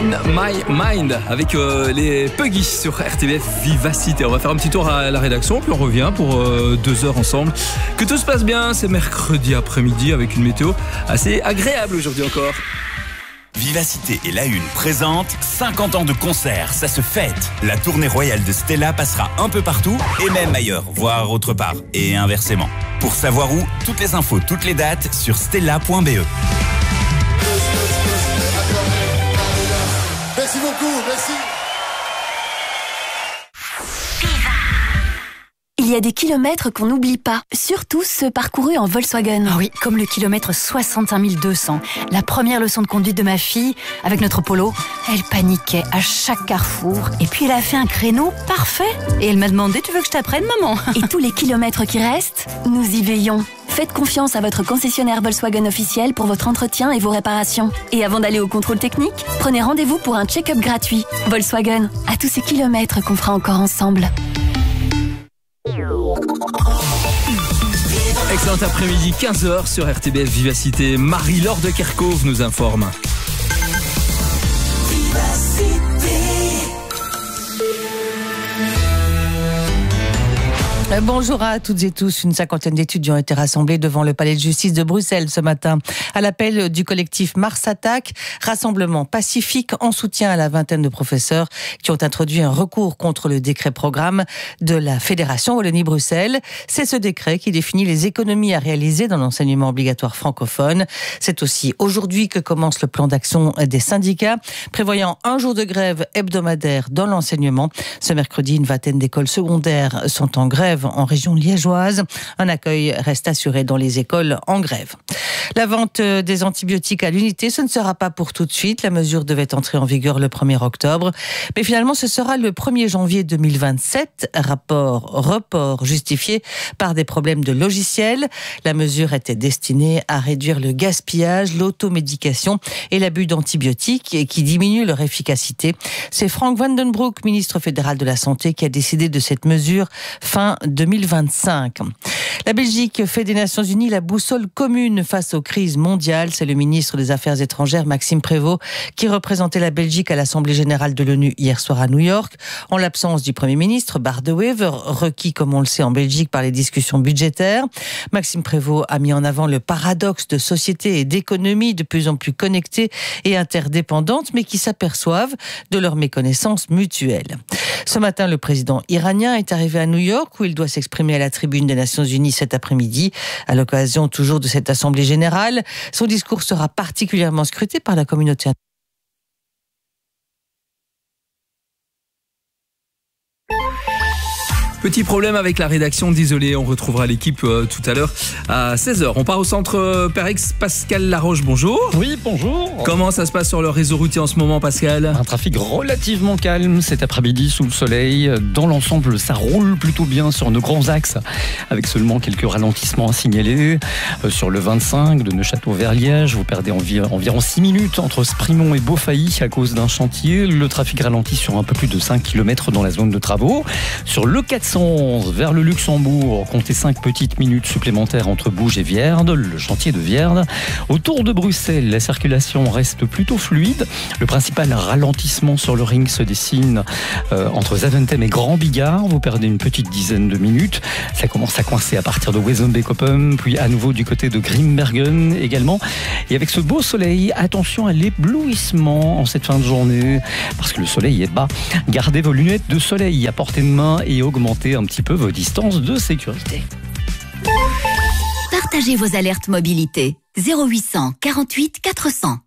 In My Mind avec les Puggy sur RTBF Vivacité. On va faire un petit tour à la rédaction, puis on revient pour 2 heures ensemble. Que tout se passe bien, c'est mercredi après-midi avec une météo assez agréable aujourd'hui encore. Vivacité et La Une présente 50 ans de concert, ça se fête. La tournée royale de Stella passera un peu partout et même ailleurs, voire autre part, et inversement. Pour savoir où, toutes les infos, toutes les dates sur stella.be. Merci beaucoup, merci. Il y a des kilomètres qu'on n'oublie pas, surtout ceux parcourus en Volkswagen. Ah oui, comme le kilomètre 65 200. La première leçon de conduite de ma fille, avec notre Polo, elle paniquait à chaque carrefour. Et puis elle a fait un créneau parfait. Et elle m'a demandé, tu veux que je t'apprenne, maman? Et tous les kilomètres qui restent, nous y veillons. Faites confiance à votre concessionnaire Volkswagen officiel pour votre entretien et vos réparations. Et avant d'aller au contrôle technique, prenez rendez-vous pour un check-up gratuit. Volkswagen, à tous ces kilomètres qu'on fera encore ensemble. Excellent après-midi, 15h sur RTBF Vivacité. Marie-Laure de Kerkhove nous informe. Bonjour à toutes et tous. Une cinquantaine d'étudiants ont été rassemblés devant le palais de justice de Bruxelles ce matin à l'appel du collectif Mars Attack. Rassemblement pacifique en soutien à la vingtaine de professeurs qui ont introduit un recours contre le décret programme de la Fédération Wallonie-Bruxelles. C'est ce décret qui définit les économies à réaliser dans l'enseignement obligatoire francophone. C'est aussi aujourd'hui que commence le plan d'action des syndicats, prévoyant un jour de grève hebdomadaire dans l'enseignement. Ce mercredi, une vingtaine d'écoles secondaires sont en grève en région liégeoise. Un accueil reste assuré dans les écoles en grève. La vente des antibiotiques à l'unité, ce ne sera pas pour tout de suite. La mesure devait entrer en vigueur le 1er octobre. Mais finalement, ce sera le 1er janvier 2027. Report justifié par des problèmes de logiciel. La mesure était destinée à réduire le gaspillage, l'automédication et l'abus d'antibiotiques et qui diminue leur efficacité. C'est Frank Vandenbroek, ministre fédéral de la Santé, qui a décidé de cette mesure fin 2025. La Belgique fait des Nations Unies la boussole commune face aux crises mondiales. C'est le ministre des Affaires étrangères, Maxime Prévost, qui représentait la Belgique à l'Assemblée générale de l'ONU hier soir à New York. En l'absence du Premier ministre, Bart De Wever, requis, comme on le sait, en Belgique par les discussions budgétaires. Maxime Prévost a mis en avant le paradoxe de sociétés et d'économies de plus en plus connectées et interdépendantes, mais qui s'aperçoivent de leur méconnaissance mutuelle. Ce matin, le président iranien est arrivé à New York où il doit s'exprimer à la tribune des Nations Unies cet après-midi, à l'occasion toujours de cette Assemblée générale. Son discours sera particulièrement scruté par la communauté internationale. Petit problème avec la rédaction, désolé, on retrouvera l'équipe tout à l'heure à 16h. On part au centre Perex. Pascal Laroche, bonjour. Oui, bonjour. Comment ça se passe sur le réseau routier en ce moment, Pascal ? Un trafic relativement calme cet après-midi sous le soleil. Dans l'ensemble, ça roule plutôt bien sur nos grands axes, avec seulement quelques ralentissements à signaler. Sur le 25 de Neuchâtel vers Liège, vous perdez environ 6 minutes entre Sprimont et Beaufailly à cause d'un chantier. Le trafic ralentit sur un peu plus de 5 km dans la zone de travaux. Sur le 411 vers le Luxembourg, comptez 5 petites minutes supplémentaires entre Bouge et Vierde, le chantier de Vierde. Autour de Bruxelles, la circulation reste plutôt fluide. Le principal ralentissement sur le ring se dessine entre Zaventem et Grand Bigard. Vous perdez une petite dizaine de minutes. Ça commence à coincer à partir de Wezenbeek-Open, puis à nouveau du côté de Grimbergen également. Et avec ce beau soleil, attention à l'éblouissement en cette fin de journée, parce que le soleil est bas. Gardez vos lunettes de soleil à portée de main et augmentez un petit peu vos distances de sécurité. Partagez vos alertes mobilité. 0800 48 400.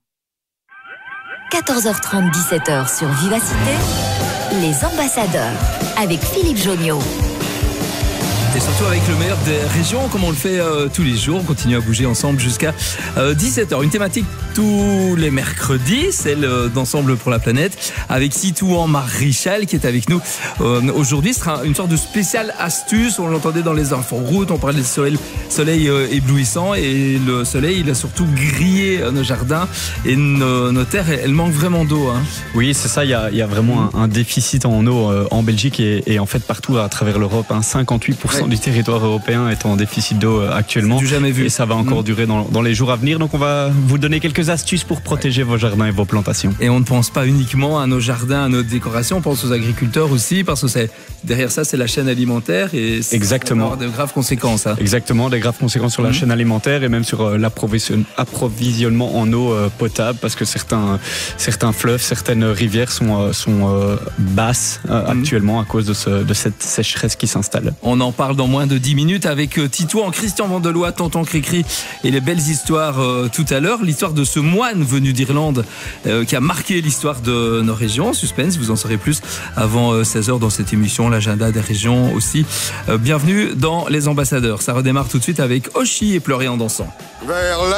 14h30, 17h sur Vivacité. Les ambassadeurs avec Philippe Joniot. Et surtout avec le meilleur des régions, comme on le fait tous les jours. On continue à bouger ensemble jusqu'à 17h. Une thématique tous les mercredis, celle d'Ensemble pour la planète, avec Sitou en Maréchal qui est avec nous aujourd'hui. Ce sera une sorte de spéciale astuce. On l'entendait dans les infos routes, on parlait du soleil éblouissant, et le soleil, il a surtout grillé nos jardins et nos terres, elles manquent vraiment d'eau. Hein. Oui, c'est ça, il y a vraiment un déficit en eau en Belgique et en fait partout à travers l'Europe. 58% 40% du territoire européen est en déficit d'eau actuellement. C'est du jamais vu. Et ça va encore durer dans les jours à venir. Donc on va vous donner quelques astuces pour protéger vos jardins et vos plantations. Et on ne pense pas uniquement à nos jardins, à nos décorations, on pense aux agriculteurs aussi, parce que derrière ça, c'est la chaîne alimentaire et ça va avoir de graves conséquences. Hein. Exactement, des graves conséquences sur la chaîne alimentaire et même sur l'approvisionnement en eau potable, parce que certains fleuves, certaines rivières sont basses actuellement à cause de cette sécheresse qui s'installe. On en parle dans moins de 10 minutes avec Titouan, Christian Vandelois, Tonton Cricri et les belles histoires tout à l'heure. L'histoire de ce moine venu d'Irlande qui a marqué l'histoire de nos régions. Suspense, vous en saurez plus avant 16h dans cette émission, l'agenda des régions aussi. Bienvenue dans Les Ambassadeurs. Ça redémarre tout de suite avec Oshi et Pleurer en dansant. Vers